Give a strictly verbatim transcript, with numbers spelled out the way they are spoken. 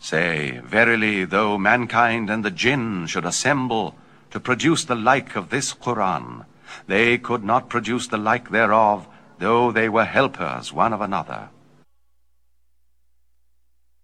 Say, verily, though mankind and the jinn should assemble to produce the like of this Quran, they could not produce the like thereof, though they were helpers one of another.